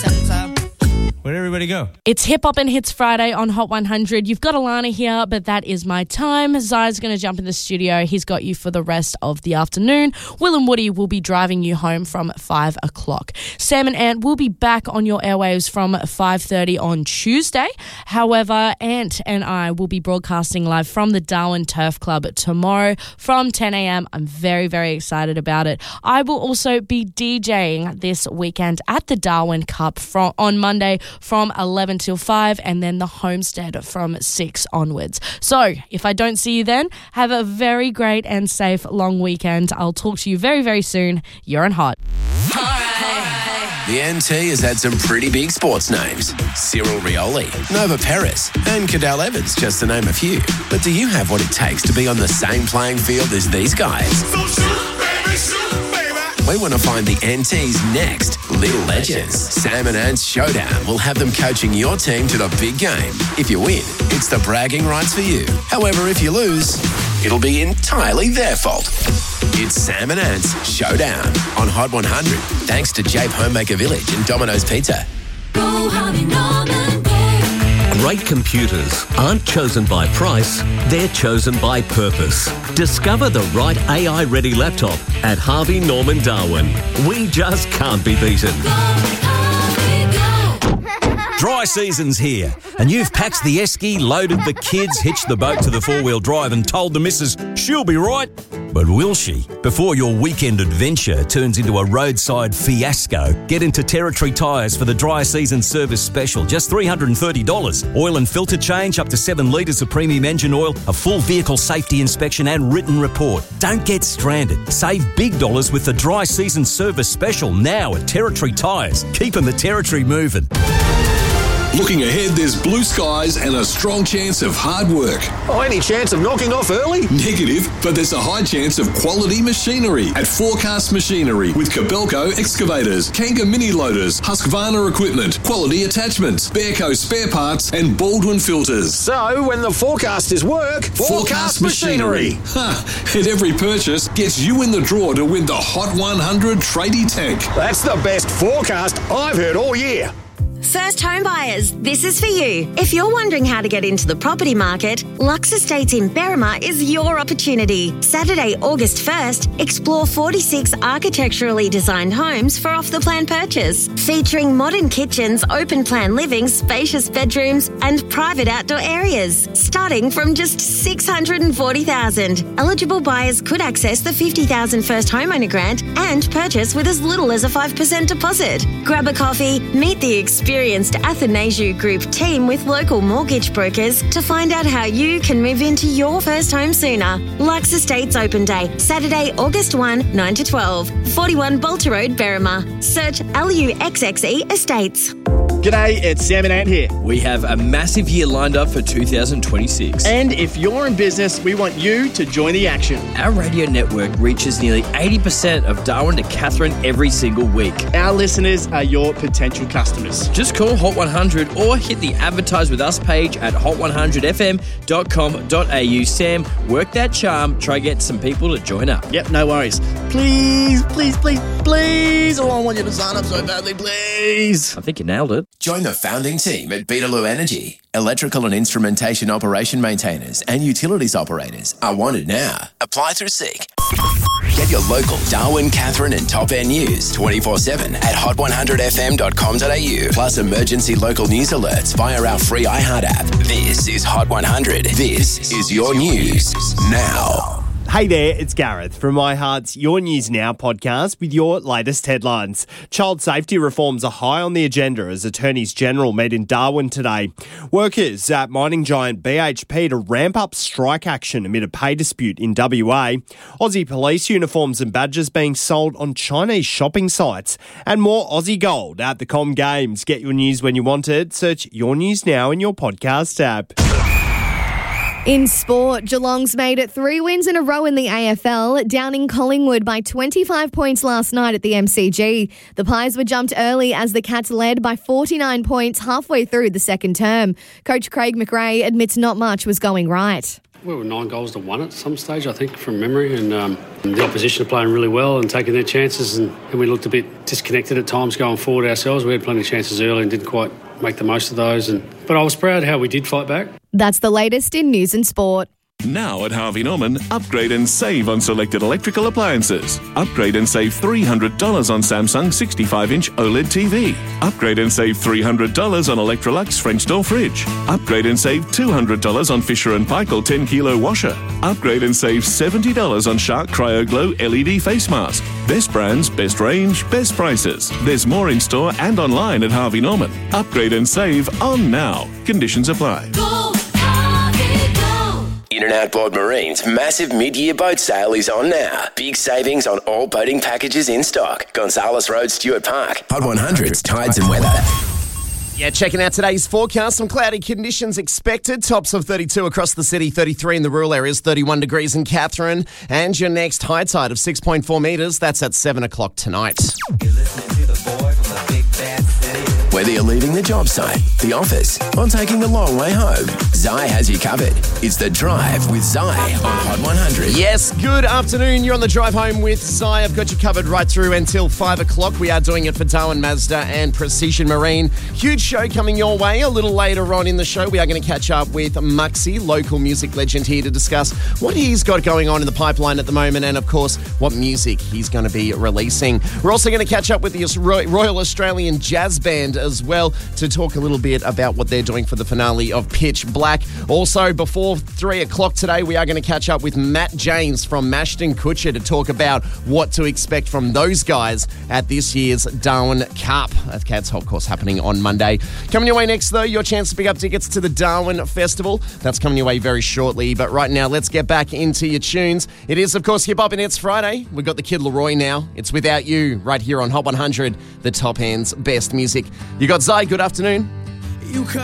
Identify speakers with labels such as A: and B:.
A: center.
B: Where'd everybody go?
C: It's Hip Hop and Hits Friday on Hot 100. You've got Alana here, but that is my time. Zai's going to jump in the studio. He's got you for the rest of the afternoon. Will and Woody will be driving you home from 5 o'clock. Sam and Ant will be back on your airwaves from 5:30 on Tuesday. However, Ant and I will be broadcasting live from the Darwin Turf Club tomorrow from 10 a.m. I'm very, very excited about it. I will also be DJing this weekend at the Darwin Cup on Monday from 11 till 5 and then the Homestead from 6 onwards. So if I don't see you then, have a very great and safe long weekend. I'll talk to you very, very soon. You're on Hot.
D: The NT has had some pretty big sports names. Cyril Rioli, Nova Peris, and Cadell Evans, just to name a few. But do you have what it takes to be on the same playing field as these guys?
E: So shoot, baby, shoot, baby.
D: We want to find the NT's next little legends. Sam and Ant's Showdown will have them coaching your team to the big game. If you win, it's the bragging rights for you. However, if you lose, it'll be entirely their fault. It's Sam and Ant's Showdown on Hot 100, thanks to Jape Homemaker Village and Domino's Pizza.
F: Go Harvey Norman, go.
G: Great computers aren't chosen by price, they're chosen by purpose. Discover the right AI-ready laptop at Harvey Norman Darwin. We just can't be beaten.
F: Go Harvey, go.
H: Dry season's here, and you've packed the esky, loaded the kids, hitched the boat to the four-wheel drive and told the missus she'll be right. But will she? Before your weekend adventure turns into a roadside fiasco, get into Territory Tyres for the dry season service special. Just $330. Oil and filter change, up to 7 litres of premium engine oil, a full vehicle safety inspection and written report. Don't get stranded. Save big dollars with the dry season service special now at Territory Tyres. Keeping the Territory moving.
I: Looking ahead, there's blue skies and a strong chance of hard work.
J: Oh, any chance of knocking off early?
I: Negative, but there's a high chance of quality machinery at Forecast Machinery with Cabelco excavators, Kanga mini loaders, Husqvarna equipment, quality attachments, Bearco spare parts and Baldwin filters.
J: So, when the forecast is work, Forecast Machinery.
I: And every purchase gets you in the draw to win the Hot 100 Tradie Tank.
J: That's the best forecast I've heard all year.
K: First home buyers, this is for you. If you're wondering how to get into the property market, Lux Estates in Berrima is your opportunity. Saturday, August 1st, explore 46 architecturally designed homes for off-the-plan purchase, featuring modern kitchens, open-plan living, spacious bedrooms and private outdoor areas, starting from just $640,000. Eligible buyers could access the $50,000 first homeowner grant and purchase with as little as a 5% deposit. Grab a coffee, meet the experienced Athanasiu Group team with local mortgage brokers to find out how you can move into your first home sooner. Lux Estates Open Day, Saturday, August 1, 9 to 12, 41 Bolter Road, Berrima. Search LUXXE Estates.
L: G'day, it's Sam and Ant here.
M: We have a massive year lined up for 2026.
L: And if you're in business, we want you to join the action.
M: Our radio network reaches nearly 80% of Darwin to Katherine every single week.
L: Our listeners are your potential customers.
M: Just call Hot 100 or hit the Advertise With Us page at hot100fm.com.au. Sam, work that charm. Try get some people to join up.
L: Yep, no worries. Please, please, please, please. Oh, I want you to sign up so badly, please.
M: I think you nailed it.
D: Join the founding team at Beetaloo Energy. Electrical and instrumentation operation maintainers and utilities operators are wanted now. Apply through Seek. Get your local Darwin, Katherine and Top End news 24/7 at hot100fm.com.au. Plus emergency local news alerts via our free iHeart app. This is Hot 100. This is your news now.
N: Hey there, it's Gareth from iHeart's Your News Now podcast with your latest headlines. Child safety reforms are high on the agenda as Attorneys General met in Darwin today. Workers at mining giant BHP to ramp up strike action amid a pay dispute in WA. Aussie police uniforms and badges being sold on Chinese shopping sites. And more Aussie gold at the Com Games. Get your news when you want it. Search Your News Now in your podcast app.
O: In sport, Geelong's made it 3 wins in a row in the AFL, downing Collingwood by 25 points last night at the MCG. The Pies were jumped early as the Cats led by 49 points halfway through the second term. Coach Craig McRae admits not much was going right.
A: we were 9 goals to 1 at some stage, I think, from memory. And the opposition are playing really well and taking their chances. And we looked a bit disconnected at times going forward ourselves. We had plenty of chances early and didn't quite make the most of those. But I was proud how we did fight back.
O: That's the latest in news and sport.
B: Now at Harvey Norman, upgrade and save on selected electrical appliances. Upgrade and save $300 on Samsung 65-inch OLED TV. Upgrade and save $300 on Electrolux French door fridge. Upgrade and save $200 on Fisher & Paykel 10-kilo washer. Upgrade and save $70 on Shark CryoGlow LED face mask. Best brands, best range, best prices. There's more in store and online at Harvey Norman. Upgrade and save on now. Conditions apply.
D: In and Outboard Marine's massive mid-year boat sale is on now. Big savings on all boating packages in stock. Gonzales Road, Stuart Park. Hot 100's Tides and Weather.
L: Yeah, checking out today's forecast. Some cloudy conditions expected. Tops of 32 across the city, 33 in the rural areas, 31 degrees in Katherine. And your next high tide of 6.4 metres. That's at 7 o'clock tonight.
D: Whether you're leaving the job site, the office, or taking the long way home, Zai has you covered. It's The Drive with Zai on Hot 100.
L: Yes, good afternoon. You're on The Drive Home with Zai. I've got you covered right through until 5 o'clock. We are doing it for Darwin Mazda and Precision Marine. Huge show coming your way. A little later on in the show, we are going to catch up with Muxy, local music legend, here to discuss what he's got going on in the pipeline at the moment and, of course, what music he's going to be releasing. We're also going to catch up with the Royal Australian Jazz Band as well to talk a little bit about what they're doing for the finale of Pitch Black. Also, before 3 o'clock today, we are going to catch up with Matt James from Mashton Kutcher to talk about what to expect from those guys at this year's Darwin Cup. That's, of course, happening on Monday. Coming your way next, though, your chance to pick up tickets to the Darwin Festival. That's coming your way very shortly. But right now, let's get back into your tunes. It is, of course, Hip Hop and It's Friday. We've got the Kid Laroi now. It's Without You right here on Hot 100, the top end's best music. You got Zai, good afternoon.
E: You